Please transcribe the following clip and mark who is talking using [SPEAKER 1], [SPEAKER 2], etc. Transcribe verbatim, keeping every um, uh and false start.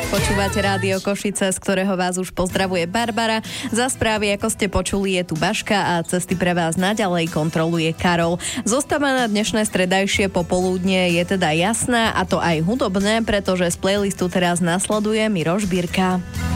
[SPEAKER 1] Počúvate Rádio Košice, z ktorého vás už pozdravuje Barbara. Za správy, ako ste počuli, je tu Baška a cesty pre vás naďalej kontroluje Karol. Zostava na dnešné stredajšie popoludnie je teda jasná, a to aj hudobné, pretože z playlistu teraz nasleduje Miroš Birka.